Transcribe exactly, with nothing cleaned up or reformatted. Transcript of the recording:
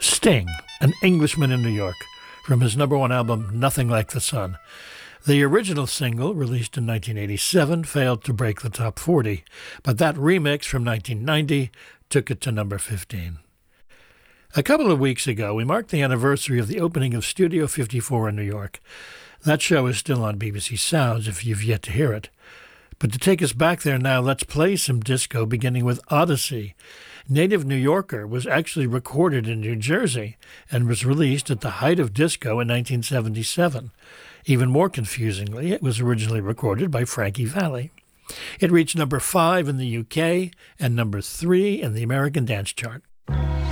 Sting, An Englishman in New York, from his number one album, Nothing Like the Sun. The original single, released in nineteen eighty-seven, failed to break the top forty, but that remix from nineteen ninety took it to number fifteen. A couple of weeks ago, we marked the anniversary of the opening of Studio fifty-four in New York. That show is still on B B C Sounds if you've yet to hear it. But to take us back there now, let's play some disco, beginning with Odyssey. Native New Yorker was actually recorded in New Jersey and was released at the height of disco in nineteen seventy-seven. Even more confusingly, it was originally recorded by Frankie Valli. It reached number five in the U K and number three in the American dance chart.